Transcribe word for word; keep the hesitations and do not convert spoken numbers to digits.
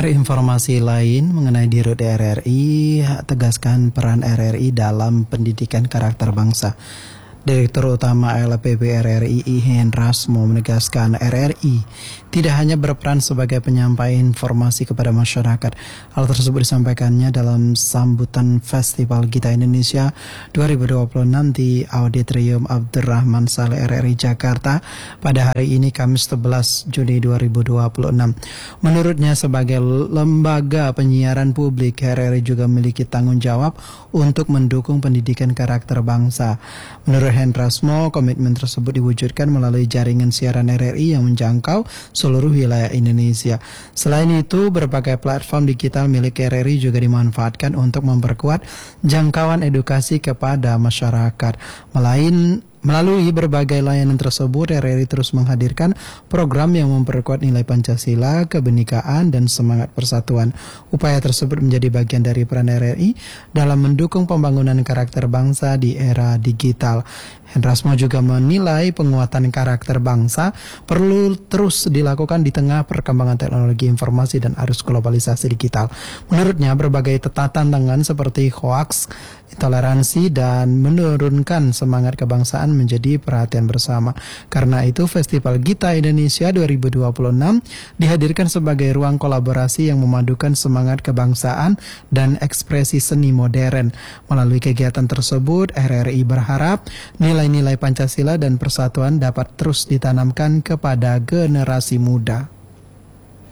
Pendengar, informasi lain mengenai Dirut R R I tegaskan peran R R I dalam pendidikan karakter bangsa. Direktur Utama L P B R R I Hendrasmo menegaskan R R I tidak hanya berperan sebagai penyampai informasi kepada masyarakat. Hal tersebut disampaikannya dalam sambutan Festival Gita Indonesia dua ribu dua puluh enam di Auditorium Abdurrahman Saleh R R I Jakarta pada hari ini Kamis sebelas Juni dua ribu dua puluh enam. Menurutnya, sebagai lembaga penyiaran publik, R R I juga memiliki tanggung jawab untuk mendukung pendidikan karakter bangsa. Menurut Hendrasmo, komitmen tersebut diwujudkan melalui jaringan siaran R R I yang menjangkau seluruh wilayah Indonesia. Selain itu, berbagai platform digital milik R R I juga dimanfaatkan untuk memperkuat jangkauan edukasi kepada masyarakat. Melain Melalui berbagai layanan tersebut, R R I terus menghadirkan program yang memperkuat nilai Pancasila, kebenekaan, dan semangat persatuan. Upaya tersebut menjadi bagian dari peran R R I dalam mendukung pembangunan karakter bangsa di era digital. Hendrasmo juga menilai penguatan karakter bangsa perlu terus dilakukan di tengah perkembangan teknologi informasi dan arus globalisasi digital. Menurutnya, berbagai tantangan seperti hoaks, intoleransi, dan menurunkan semangat kebangsaan menjadi perhatian bersama. Karena itu, Festival Gita Indonesia dua ribu dua puluh enam dihadirkan sebagai ruang kolaborasi yang memadukan semangat kebangsaan dan ekspresi seni modern. Melalui kegiatan tersebut, R R I berharap nilai-nilai Pancasila dan persatuan dapat terus ditanamkan kepada generasi muda.